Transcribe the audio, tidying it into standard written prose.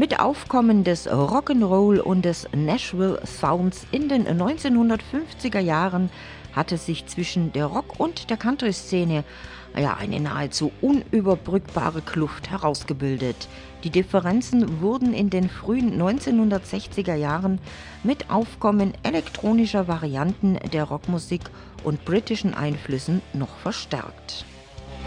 Mit Aufkommen des Rock'n'Roll und des Nashville Sounds in den 1950er Jahren hatte sich zwischen der Rock- und der Country-Szene eine nahezu unüberbrückbare Kluft herausgebildet. Die Differenzen wurden in den frühen 1960er Jahren mit Aufkommen elektronischer Varianten der Rockmusik und britischen Einflüssen noch verstärkt.